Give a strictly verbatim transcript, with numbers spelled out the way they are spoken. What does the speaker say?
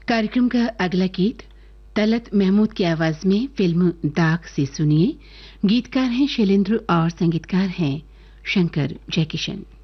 कार्यक्रम का अगला गीत तलत महमूद की आवाज में फिल्म दाग से सुनिए। गीतकार हैं शैलेंद्र और संगीतकार हैं शंकर जयकिशन।